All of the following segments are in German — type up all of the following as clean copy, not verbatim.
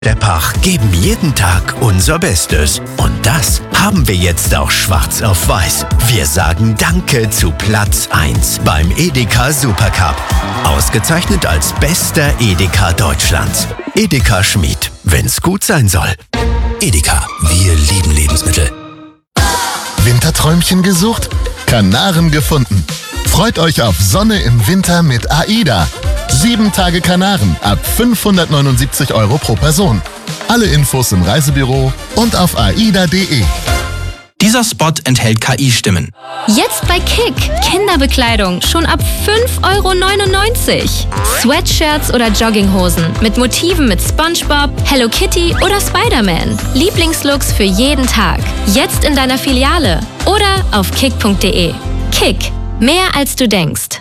Der Pach geben jeden Tag unser Bestes. Und das haben wir jetzt auch schwarz auf weiß. Wir sagen Danke zu Platz 1 beim Edeka Supercup. Ausgezeichnet als bester Edeka Deutschlands. Edeka Schmied, wenn's gut sein soll. Edeka, wir lieben Lebensmittel. Winterträumchen gesucht? Kanaren gefunden. Freut euch auf Sonne im Winter mit AIDA. 7 Tage Kanaren ab 579 € pro Person. Alle Infos im Reisebüro und auf aida.de. Dieser Spot enthält KI-Stimmen. Jetzt bei Kick. Kinderbekleidung schon ab 5,99 €. Sweatshirts oder Jogginghosen mit Motiven mit SpongeBob, Hello Kitty oder Spider-Man. Lieblingslooks für jeden Tag. Jetzt in deiner Filiale oder auf kick.de. Kick. Mehr als du denkst.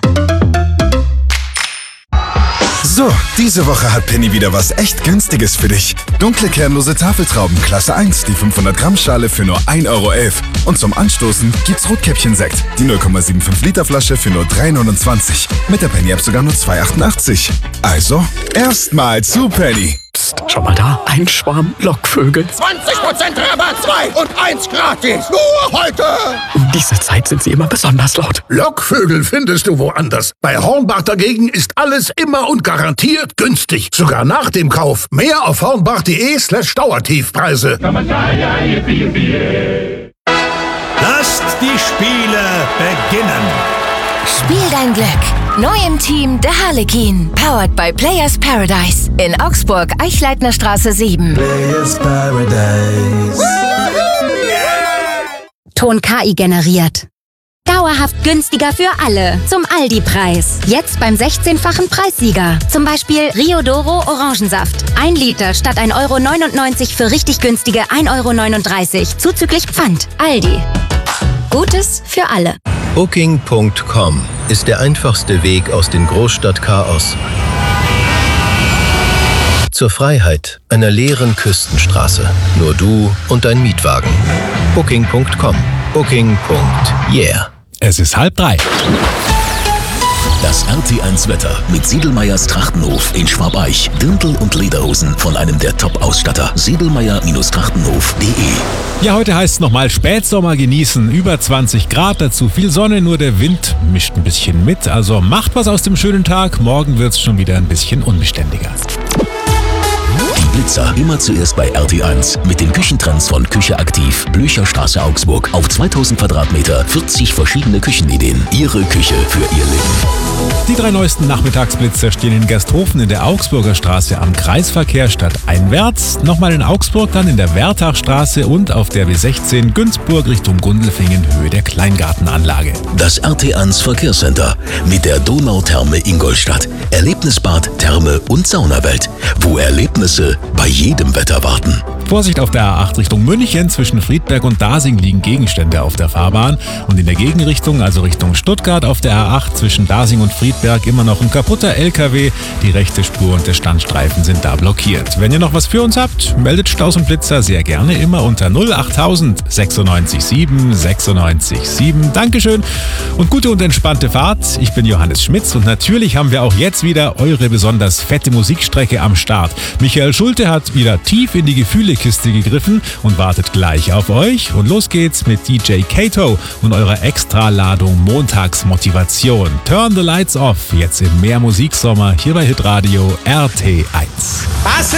So, diese Woche hat Penny wieder was echt Günstiges für dich. Dunkle kernlose Tafeltrauben Klasse 1, die 500 Gramm Schale für nur 1,11 €. Und zum Anstoßen gibt's Rotkäppchen-Sekt, die 0,75 Liter Flasche für nur 3,29 €. Mit der Penny-App sogar nur 2,88 €. Also, erstmal zu Penny. Psst, schau mal da, ein Schwarm Lockvögel. 20% Rabatt, 2 und 1 gratis. Nur heute. Um diese Zeit sind sie immer besonders laut. Lockvögel findest du woanders. Bei Hornbach dagegen ist alles immer und garantiert günstig. Sogar nach dem Kauf. Mehr auf hornbach.de/Dauertiefpreise. Lasst die Spiele beginnen. Spiel dein Glück. Neu im Team der Harlekin. Powered by Players Paradise. In Augsburg, Eichleitner Straße 7. Players Paradise. Ton KI generiert. Dauerhaft günstiger für alle. Zum Aldi-Preis. Jetzt beim 16-fachen Preissieger. Zum Beispiel Riodoro Orangensaft. 1 Liter statt 1,99 € für richtig günstige 1,39 € zuzüglich Pfand. Aldi. Gutes für alle. Booking.com ist der einfachste Weg aus dem Großstadtchaos zur Freiheit einer leeren Küstenstraße. Nur du und dein Mietwagen. Booking.com. Booking.yeah. Es ist 2:30. Das RT1 Wetter mit Siedelmeyers Trachtenhof in Schwabeich. Dirndl und Lederhosen von einem der Top-Ausstatter. Siedelmeyer-Trachtenhof.de. Ja, heute heißt es nochmal Spätsommer genießen. Über 20 Grad, dazu viel Sonne, nur der Wind mischt ein bisschen mit. Also macht was aus dem schönen Tag. Morgen wird es schon wieder ein bisschen unbeständiger. Die Blitzer immer zuerst bei RT1 mit den Küchentrends von Küche aktiv, Blücherstraße Augsburg. Auf 2000 Quadratmeter, 40 verschiedene Küchenideen. Ihre Küche für Ihr Leben. Die 3 neuesten Nachmittagsblitzer stehen in Gersthofen in der Augsburger Straße am Kreisverkehr stadteinwärts. Nochmal in Augsburg, dann in der Wertachstraße und auf der W16 Günzburg Richtung Gundelfingen, Höhe der Kleingartenanlage. Das RT1 Verkehrscenter mit der Donautherme Ingolstadt. Erlebnisbad, Therme und Saunawelt, wo Erlebnisse bei jedem Wetter warten. Vorsicht auf der A8 Richtung München, zwischen Friedberg und Dasing liegen Gegenstände auf der Fahrbahn. Und in der Gegenrichtung, also Richtung Stuttgart auf der A8 zwischen Dasing und Friedberg immer noch ein kaputter LKW. Die rechte Spur und der Standstreifen sind da blockiert. Wenn ihr noch was für uns habt, meldet Staus und Blitzer sehr gerne immer unter 08000 96 7 96 7. Dankeschön und gute und entspannte Fahrt. Ich bin Johannes Schmitz und natürlich haben wir auch jetzt wieder eure besonders fette Musikstrecke am Start. Michael Schulte hat wieder tief in die Gefühlekiste gegriffen und wartet gleich auf euch. Und los geht's mit DJ Kato und eurer Extraladung Montagsmotivation. Turn the Lights Off, jetzt im Mehr Musiksommer hier bei Hitradio RT1. Passen